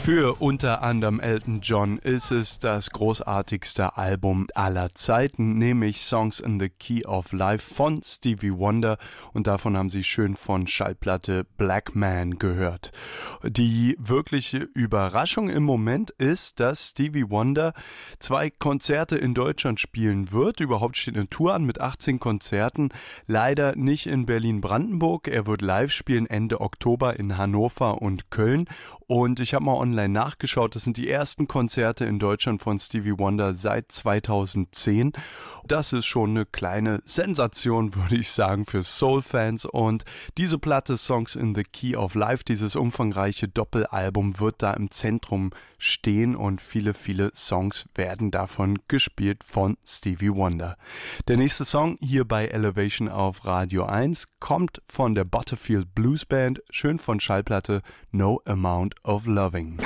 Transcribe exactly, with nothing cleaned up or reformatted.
Für unter anderem Elton John ist es das großartigste Album aller Zeiten, nämlich Songs in the Key of Life von Stevie Wonder, und davon haben Sie schön von Schallplatte Black Man gehört. Die wirkliche Überraschung im Moment ist, dass Stevie Wonder zwei Konzerte in Deutschland spielen wird. Überhaupt steht eine Tour an mit achtzehn Konzerten, leider nicht in Berlin-Brandenburg. Er wird live spielen Ende Oktober in Hannover und Köln, und ich habe mal online nachgeschaut, das sind die ersten Konzerte in Deutschland von Stevie Wonder seit zweitausendzehn. Das ist schon eine kleine Sensation, würde ich sagen, für Soul-Fans, und diese Platte Songs in the Key of Life, dieses umfangreiche Doppelalbum, wird da im Zentrum stehen, und viele, viele Songs werden davon gespielt von Stevie Wonder. Der nächste Song hier bei Elevation auf Radio eins kommt von der Butterfield Blues Band, schön von Schallplatte No Amount of Loving.